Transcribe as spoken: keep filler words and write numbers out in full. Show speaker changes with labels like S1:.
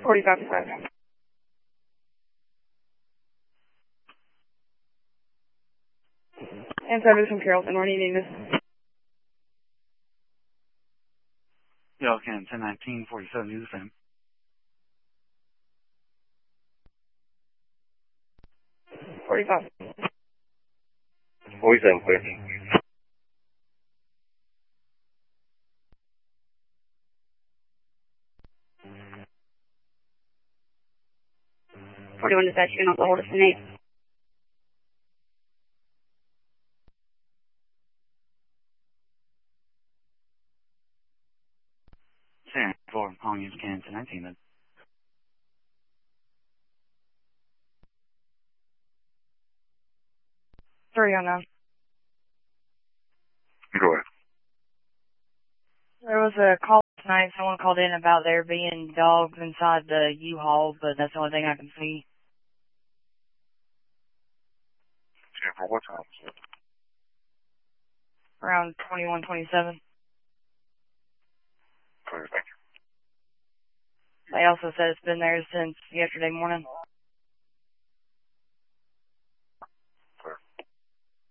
S1: forty-five to five. And service from Carrollton. Where do you need this?
S2: Y'all can ten nineteen forty-seven, do the same.
S1: forty-five.
S3: forty-seven, clear.
S1: forty-one dispatch, you can also hold us in eight.
S2: Sam, four, calling you can ten nineteen then.
S1: three oh nine.
S3: Go ahead.
S1: There was a call tonight. Someone called in about there being dogs inside the U-Haul, but that's the only thing I can see.
S3: Yeah, for what time?
S1: Around twenty-one, twenty-seven.
S3: Clear, thank you.
S1: They also said it's been there since yesterday morning.